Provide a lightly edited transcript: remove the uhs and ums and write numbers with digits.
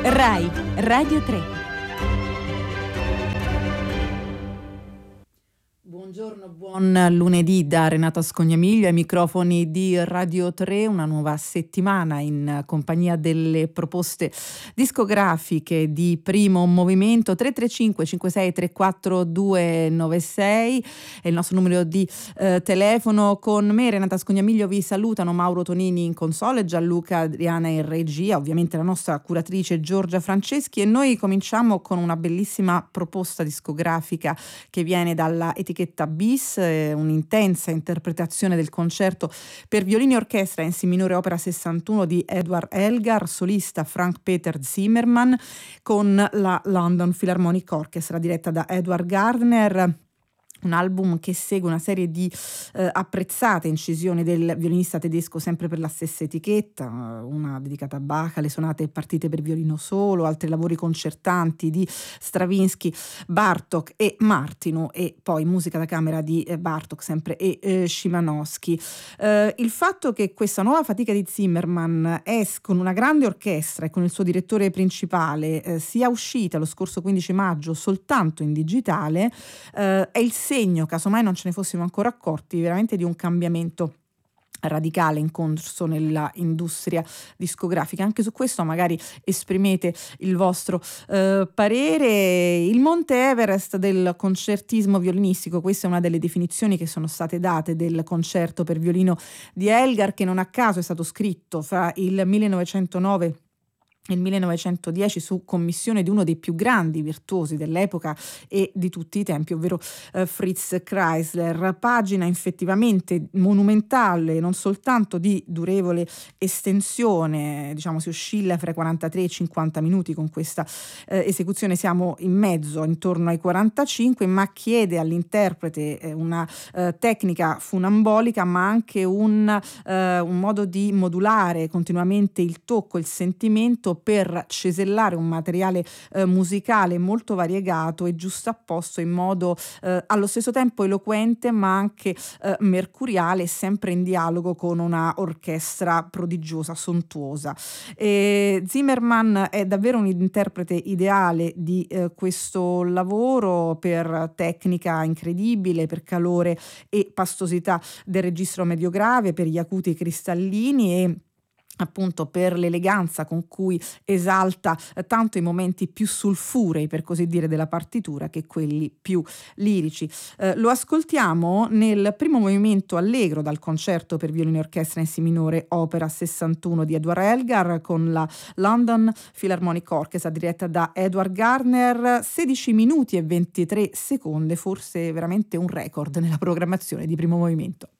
Rai Radio 3. Buongiorno, buon lunedì da Renata Scognamiglio ai microfoni di Radio 3, una nuova settimana in compagnia delle proposte discografiche di Primo Movimento. 335 56 34 296 è il nostro numero di telefono. Con me Renata Scognamiglio vi salutano Mauro Tonini in console, Gianluca Adriana in regia, ovviamente la nostra curatrice Giorgia Franceschi, e noi cominciamo con una bellissima proposta discografica che viene dalla etichetta Bis, un'intensa interpretazione del concerto per violini e orchestra in Si minore opera 61 di Edward Elgar, solista Frank Peter Zimmermann, con la London Philharmonic Orchestra diretta da Edward Gardner. Un album che segue una serie di apprezzate incisioni del violinista tedesco, sempre per la stessa etichetta, una dedicata a Bach, le sonate e partite per violino solo, altri lavori concertanti di Stravinsky, Bartók e Martinu, e poi musica da camera di Bartók sempre e Szymanowski. Il fatto che questa nuova fatica di Zimmermann con una grande orchestra e con il suo direttore principale sia uscita lo scorso 15 maggio soltanto in digitale è il segno, casomai non ce ne fossimo ancora accorti, veramente di un cambiamento radicale in corso nella industria discografica. Anche su questo magari esprimete il vostro parere. Il Monte Everest del concertismo violinistico, questa è una delle definizioni che sono state date del concerto per violino di Elgar, che non a caso è stato scritto fra il 1909 nel 1910 su commissione di uno dei più grandi virtuosi dell'epoca e di tutti i tempi, ovvero Fritz Kreisler. Pagina effettivamente monumentale, non soltanto di durevole estensione, diciamo si oscilla fra i 43 e i 50 minuti con questa esecuzione, siamo in mezzo, intorno ai 45, ma chiede all'interprete una tecnica funambolica, ma anche un modo di modulare continuamente il tocco, il sentimento, per cesellare un materiale musicale molto variegato e giustapposto in modo allo stesso tempo eloquente ma anche mercuriale, sempre in dialogo con una orchestra prodigiosa, sontuosa. Zimmermann è davvero un interprete ideale di questo lavoro, per tecnica incredibile, per calore e pastosità del registro medio-grave, per gli acuti cristallini e appunto per l'eleganza con cui esalta tanto i momenti più sulfurei, per così dire, della partitura che quelli più lirici. Lo ascoltiamo nel primo movimento allegro dal concerto per violino e orchestra in Si minore opera 61 di Edward Elgar, con la London Philharmonic Orchestra diretta da Edward Gardner. 16 minuti e 23 secondi, forse veramente un record nella programmazione di Primo Movimento.